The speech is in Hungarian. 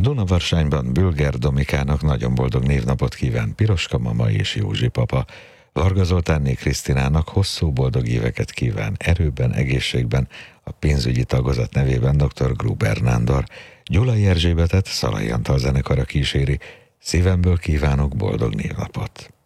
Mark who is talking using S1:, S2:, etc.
S1: Dunavarsányban Bülger Domikának nagyon boldog névnapot kíván Piroska mama és Józsi papa. Varga Zoltánné Krisztinának hosszú boldog éveket kíván erőben, egészségben, a pénzügyi tagozat nevében dr. Gruber Nándor. Gyulai Erzsébetet Szalai Antal zenekara kíséri. Szívemből kívánok boldog névnapot!